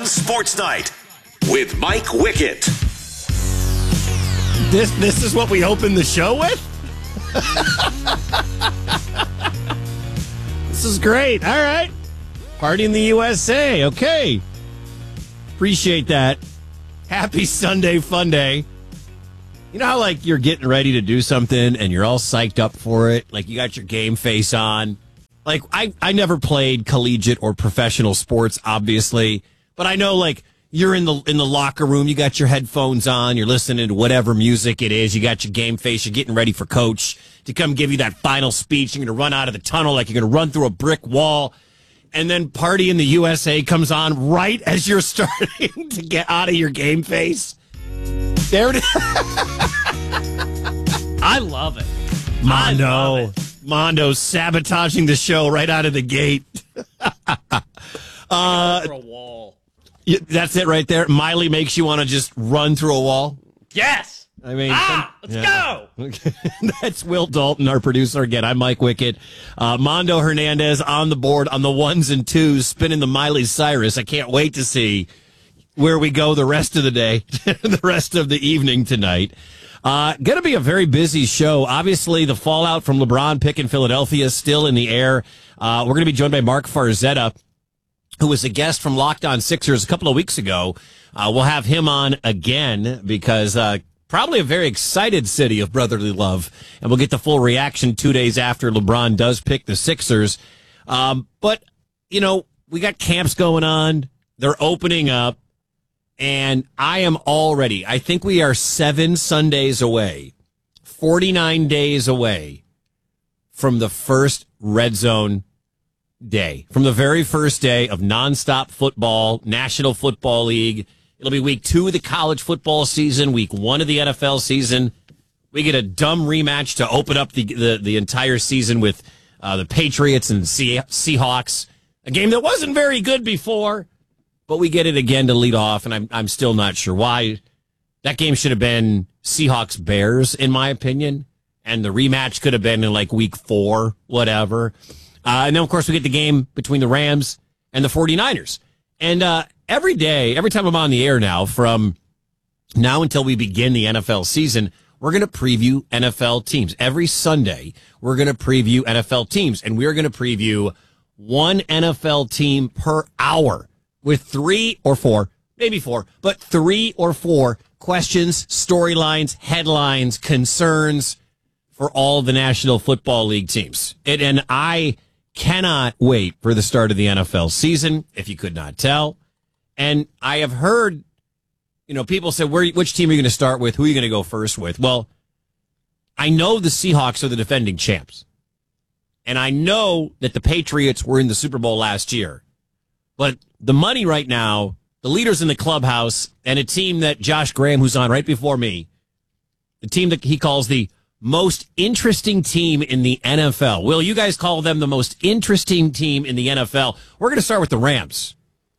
Sports Night with Mike Wickett. This is what we open the show with? This is great. All right. Party in the USA. Okay. Appreciate that. Happy Sunday fun day. You know how, like, you're getting ready to do something and you're all psyched up for it? Like, you got your game face on. Like, I never played collegiate or professional sports, obviously. But I know, like, you're in the locker room, you got your headphones on, you're listening to whatever music it is, you got your game face, you're getting ready for coach to come give you that final speech. You're going to run out of the tunnel like you're going to run through a brick wall. And then Party in the USA comes on right as you're starting to get out of your game face. There it is. I love it. Mondo sabotaging the show right out of the gate. For a wall. That's it right there. Miley makes you want to just run through a wall. Yes. I mean, let's go. That's Will Dalton, our producer. Again, I'm Mike Wickett. Mondo Hernandez on the board on the ones and twos, spinning the Miley Cyrus. I can't wait to see where we go the rest of the day, the rest of the evening tonight. Going to be a very busy show. Obviously, the fallout from LeBron picking Philadelphia is still in the air. We're going to be joined by Mark Farzetta, who was a guest from Locked On Sixers a couple of weeks ago. We'll have him on again because probably a very excited city of brotherly love. And we'll get the full reaction 2 days after LeBron does pick the Sixers. But, you know, we got camps going on. They're opening up. And I think we are 7 Sundays away, 49 days away from the first Red Zone day, from the very first day of nonstop football, National Football League. It'll be week 2 of the college football season, week 1 of the NFL season. We get a dumb rematch to open up the entire season with the Patriots and Seahawks, a game that wasn't very good before. But we get it again to lead off, and I'm still not sure why. That game should have been Seahawks-Bears, in my opinion, and the rematch could have been in, like, week 4, whatever. And then, of course, we get the game between the Rams and the 49ers. And every time I'm on the air now, from now until we begin the NFL season, we're going to preview NFL teams. Every Sunday, we're going to preview NFL teams, and we're going to preview one NFL team per hour, with 3 or 4, maybe 4, but 3 or 4 questions, storylines, headlines, concerns for all the National Football League teams. And I cannot wait for the start of the NFL season, if you could not tell. And I have heard, you know, people say, which team are you going to start with? Who are you going to go first with? Well, I know the Seahawks are the defending champs. And I know that the Patriots were in the Super Bowl last year. But the money right now, the leaders in the clubhouse, and a team that Josh Graham, who's on right before me, the team that he calls the most interesting team in the NFL. Will, you guys call them the most interesting team in the NFL? We're going to start with the Rams.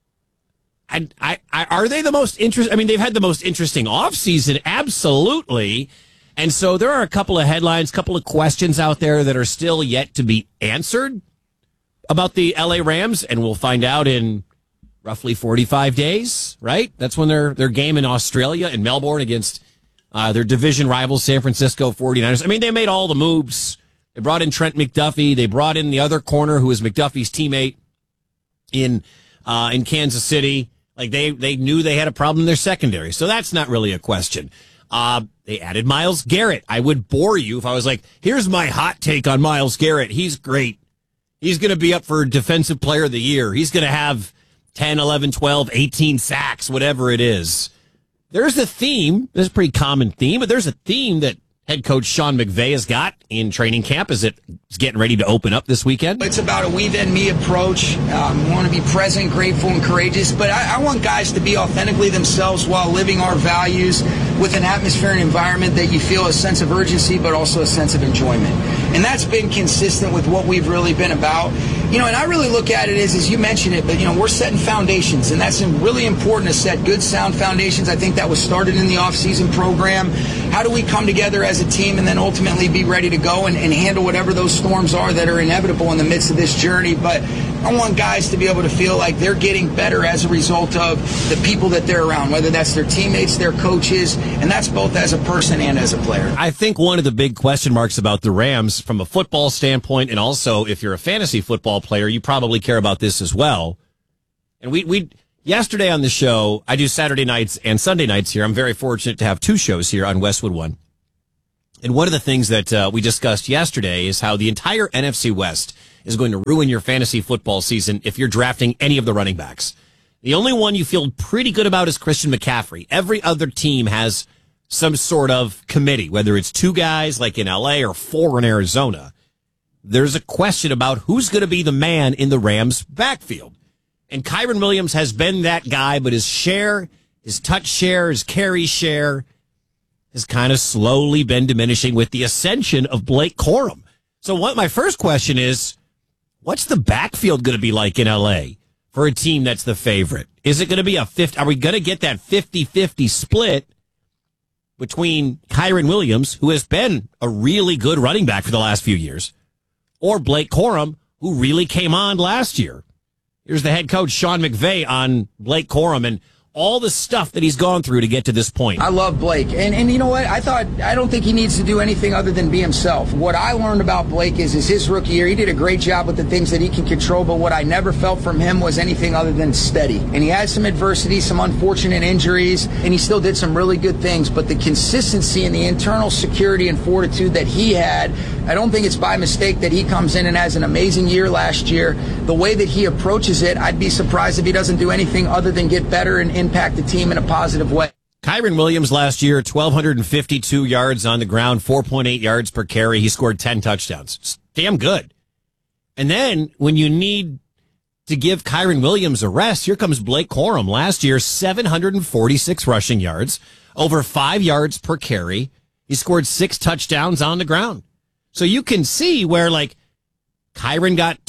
Are they the most interesting? I mean, they've had the most interesting offseason, absolutely. And so there are a couple of headlines, couple of questions out there that are still yet to be answered about the LA Rams, and we'll find out in roughly 45 days, right? That's when their game in Australia, in Melbourne, against their division rivals, San Francisco 49ers. I mean, they made all the moves. They brought in Trent McDuffie. They brought in the other corner, who was McDuffie's teammate in Kansas City. Like, they knew they had a problem in their secondary, so that's not really a question. They added Myles Garrett. I would bore you if I was like, here's my hot take on Myles Garrett. He's great. He's going to be up for Defensive Player of the Year. He's going to have 10, 11, 12, 18 sacks, whatever it is. There's a theme. There's a pretty common theme, but there's a theme that head coach Sean McVay has got in training camp as it's getting ready to open up this weekend. It's about a we then me approach. We want to be present, grateful, and courageous, but I want guys to be authentically themselves while living our values with an atmosphere and environment that you feel a sense of urgency but also a sense of enjoyment. And that's been consistent with what we've really been about. You know, and I really look at it as you mentioned it, but, you know, we're setting foundations, and that's really important to set good, sound foundations. I think that was started in the off-season program. How do we come together as a team and then ultimately be ready to go and handle whatever those storms are that are inevitable in the midst of this journey? But I want guys to be able to feel like they're getting better as a result of the people that they're around, whether that's their teammates, their coaches, and that's both as a person and as a player. I think one of the big question marks about the Rams from a football standpoint, and also if you're a fantasy football player, you probably care about this as well. And we yesterday on the show, I do Saturday nights and Sunday nights here. I'm very fortunate to have two shows here on Westwood One. And one of the things that we discussed yesterday is how the entire NFC West is going to ruin your fantasy football season if you're drafting any of the running backs. The only one you feel pretty good about is Christian McCaffrey. Every other team has some sort of committee, whether it's two guys like in LA or four in Arizona. There's a question about who's going to be the man in the Rams backfield. And Kyren Williams has been that guy, but his share, his touch share, his carry share has kind of slowly been diminishing with the ascension of Blake Corum. So my first question is, what's the backfield going to be like in LA for a team that's the favorite? Is it going to be are we going to get that 50-50 split between Kyren Williams, who has been a really good running back for the last few years, or Blake Corum, who really came on last year? Here's the head coach, Sean McVay, on Blake Corum and all the stuff that he's gone through to get to this point. I love Blake. And you know what? I don't think he needs to do anything other than be himself. What I learned about Blake is his rookie year, he did a great job with the things that he can control, but what I never felt from him was anything other than steady. And he had some adversity, some unfortunate injuries, and he still did some really good things. But the consistency and the internal security and fortitude that he had, I don't think it's by mistake that he comes in and has an amazing year last year. The way that he approaches it, I'd be surprised if he doesn't do anything other than get better and impact the team in a positive way. Kyren Williams last year, 1,252 yards on the ground, 4.8 yards per carry. He scored 10 touchdowns. It's damn good. And then when you need to give Kyren Williams a rest, here comes Blake Corum. Last year, 746 rushing yards, over 5 yards per carry. He scored 6 touchdowns on the ground. So you can see where, like, Kyren got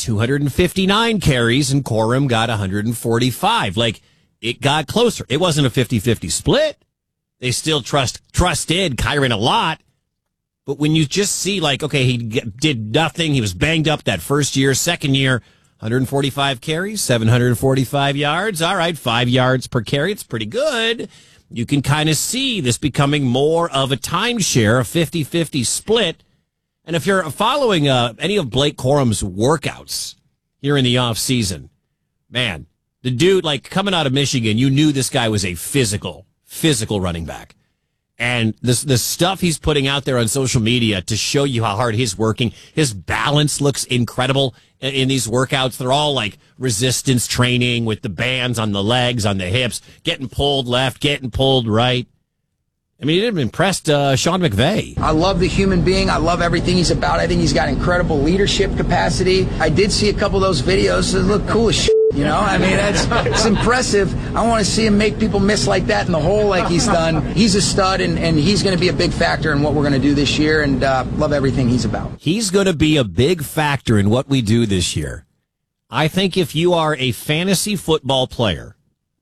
259 carries and Corum got 145. Like, it got closer. It wasn't a 50-50 split. They still trusted Kyren a lot. But when you just see, like, okay, he did nothing. He was banged up that first year. Second year, 145 carries, 745 yards. All right, 5 yards per carry. It's pretty good. You can kind of see this becoming more of a timeshare, a 50-50 split. And if you're following any of Blake Corum's workouts here in the offseason, man, the dude, like, coming out of Michigan, you knew this guy was a physical running back. And the stuff he's putting out there on social media to show you how hard he's working, his balance looks incredible in these workouts. They're all like resistance training with the bands on the legs, on the hips, getting pulled left, getting pulled right. I mean, it impressed Sean McVay. I love the human being. I love everything he's about. I think he's got incredible leadership capacity. I did see a couple of those videos. They look cool as shit. You know, I mean, it's impressive. I want to see him make people miss like that in the hole like he's done. He's a stud, and he's going to be a big factor in what we're going to do this year, and love everything he's about. He's going to be a big factor in what we do this year. I think if you are a fantasy football player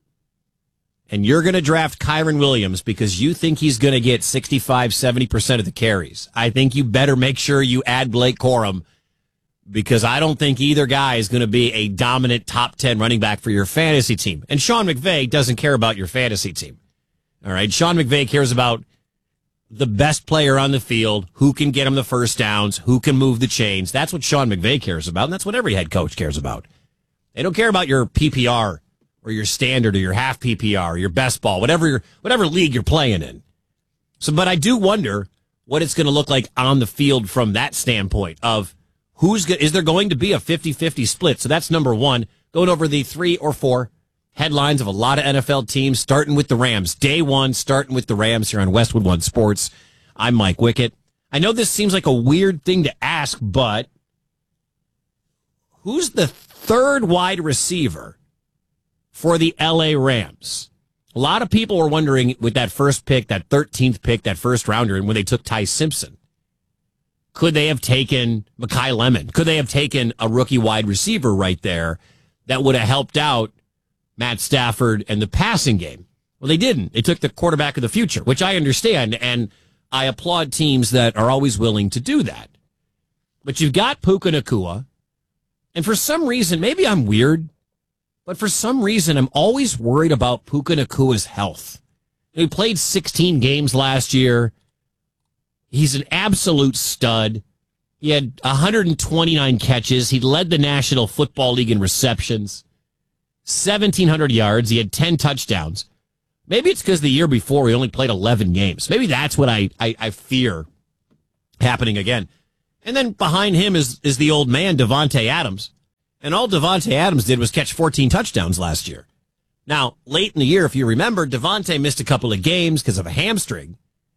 and you're going to draft Kyren Williams because you think he's going to get 65, 70% of the carries, I think you better make sure you add Blake Corum, because I don't think either guy is going to be a dominant top 10 running back for your fantasy team. And Sean McVay doesn't care about your fantasy team. All right. Sean McVay cares about the best player on the field, who can get him the first downs, who can move the chains. That's what Sean McVay cares about. And that's what every head coach cares about. They don't care about your PPR or your standard or your half PPR or your best ball, whatever league you're playing in. So, but I do wonder what it's going to look like on the field from that standpoint of, is there going to be a 50-50 split? So that's number one. Going over the 3 or 4 headlines of a lot of NFL teams, starting with the Rams. Day one, starting with the Rams here on Westwood One Sports. I'm Mike Wickett. I know this seems like a weird thing to ask, but who's the third wide receiver for the LA Rams? A lot of people were wondering with that first pick, that 13th pick, that first rounder, and when they took Ty Simpson. Could they have taken Mekhi Lemon? Could they have taken a rookie wide receiver right there that would have helped out Matt Stafford and the passing game? Well, they didn't. They took the quarterback of the future, which I understand, and I applaud teams that are always willing to do that. But you've got Puka Nacua, And for some reason, maybe I'm weird, but for some reason, I'm always worried about Puka Nacua's health. He played 16 games last year. He's an absolute stud. He had 129 catches. He led the National Football League in receptions, 1,700 yards. He had 10 touchdowns. Maybe it's because the year before he only played 11 games. Maybe that's what I fear happening again. And then behind him is the old man, Davante Adams. And all Davante Adams did was catch 14 touchdowns last year. Now, late in the year, if you remember, Davante missed a couple of games because of a hamstring.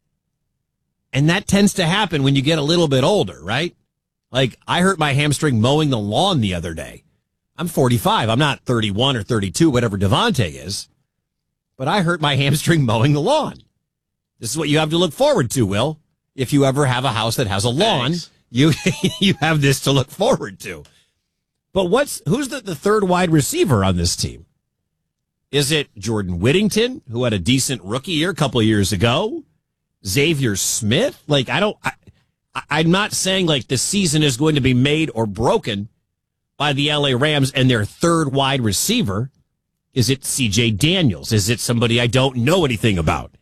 And that tends to happen when you get a little bit older, right? Like, I hurt my hamstring mowing the lawn the other day. I'm 45. I'm not 31 or 32, whatever Davante is. But I hurt my hamstring mowing the lawn. This is what you have to look forward to, Will. If you ever have a house that has a lawn, you have this to look forward to. But who's the third wide receiver on this team? Is it Jordan Whittington, who had a decent rookie year a couple of years ago? Xavier Smith? Like, I'm not saying like the season is going to be made or broken by the LA Rams and their third wide receiver. Is it CJ Daniels? Is it somebody I don't know anything about?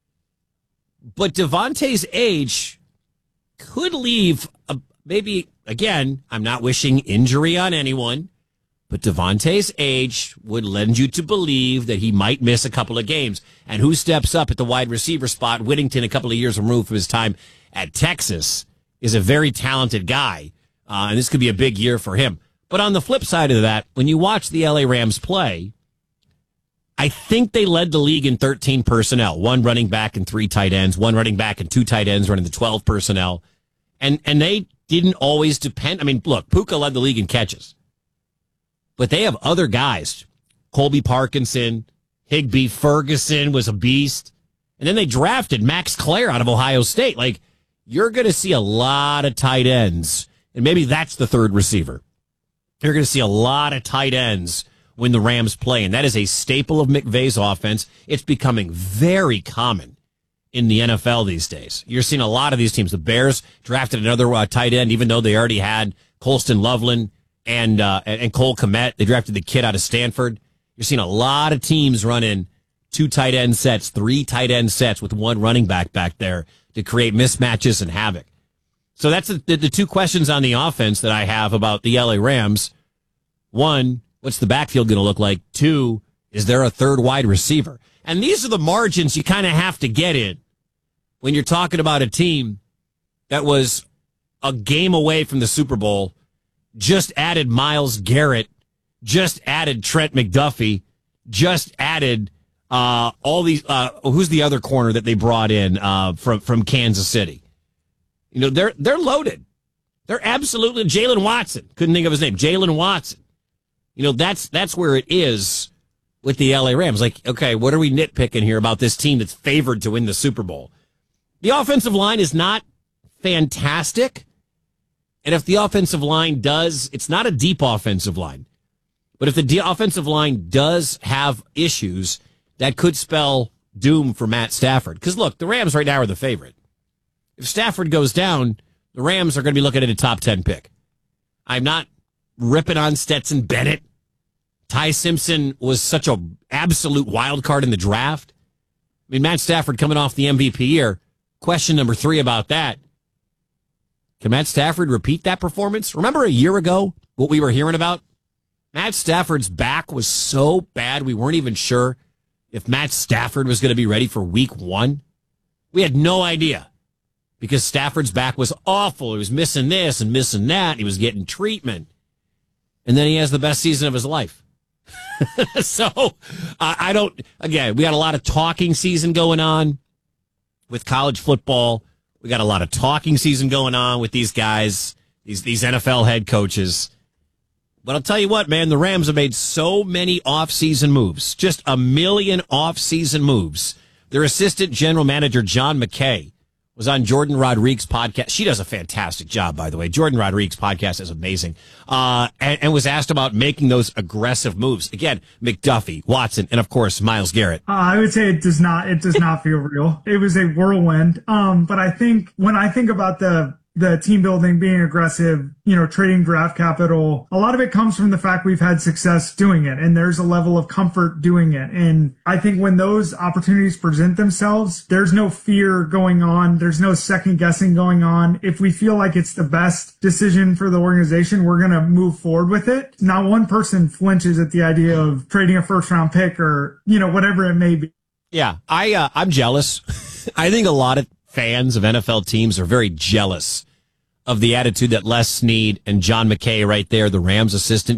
But Davante's age could leave maybe, again, I'm not wishing injury on anyone, but Davante's age would lend you to believe that he might miss a couple of games. And who steps up at the wide receiver spot? Whittington, a couple of years removed from his time at Texas, is a very talented guy. And this could be a big year for him. But on the flip side of that, when you watch the LA Rams play, I think they led the league in 13 personnel, 1 running back and 3 tight ends, 1 running back and 2 tight ends running the 12 personnel. And they didn't always depend. I mean, look, Puka led the league in catches, but they have other guys. Colby Parkinson, Higbee Ferguson was a beast. And then they drafted Max Clare out of Ohio State. Like, you're going to see a lot of tight ends. And maybe that's the third receiver. You're going to see a lot of tight ends when the Rams play. And that is a staple of McVay's offense. It's becoming very common in the NFL these days. You're seeing a lot of these teams. The Bears drafted another tight end, even though they already had Colston Loveland and Cole Kmet. They drafted the kid out of Stanford. You're seeing a lot of teams running 2 tight end sets, 3 tight end sets with 1 running back there to create mismatches and havoc. So that's the 2 questions on the offense that I have about the LA Rams. 1, what's the backfield going to look like? 2, is there a third wide receiver? And these are the margins you kind of have to get in when you're talking about a team that was a game away from the Super Bowl, just added Myles Garrett, just added Trent McDuffie, just added all these. Who's the other corner that they brought in from Kansas City? You know, they're loaded. They're absolutely Jalen Watson. Couldn't think of his name. Jalen Watson. You know, that's where it is with the LA Rams. Like, okay, what are we nitpicking here about this team that's favored to win the Super Bowl? The offensive line is not fantastic. And if the offensive line it's not a deep offensive line. But if the offensive line does have issues, that could spell doom for Matt Stafford. Because, look, the Rams right now are the favorite. If Stafford goes down, the Rams are going to be looking at a top 10 pick. I'm not ripping on Stetson Bennett. Ty Simpson was such an absolute wild card in the draft. I mean, Matt Stafford coming off the MVP year. Question number 3 about that. Can Matt Stafford repeat that performance? Remember a year ago what we were hearing about? Matt Stafford's back was so bad we weren't even sure if Matt Stafford was going to be ready for week 1. We had no idea because Stafford's back was awful. He was missing this and missing that. He was getting treatment. And then he has the best season of his life. So again, we got a lot of talking season going on with college football. We got a lot of talking season going on with these guys, these NFL head coaches. But I'll tell you what, man, the Rams have made so many off-season moves, just a million off-season moves. Their assistant general manager, John McKay, was on Jordan Rodriguez' podcast. She does a fantastic job, by the way. Jordan Rodriguez' podcast is amazing. And was asked about making those aggressive moves. Again, McDuffie, Watson, and of course, Myles Garrett. I would say it does not feel real. It was a whirlwind. But I think when I think about the the team building, being aggressive, trading draft capital. A lot of it comes from the fact we've had success doing it, and there's a level of comfort doing it. And I think when those opportunities present themselves, there's no fear going on. There's no second guessing going on. If we feel like it's the best decision for the organization, we're going to move forward with it. Not one person flinches at the idea of trading a first round pick or, whatever it may be. Yeah, I'm jealous. I think a lot of fans of NFL teams are very jealous of the attitude that Les Snead and John McKay right there, the Rams assistant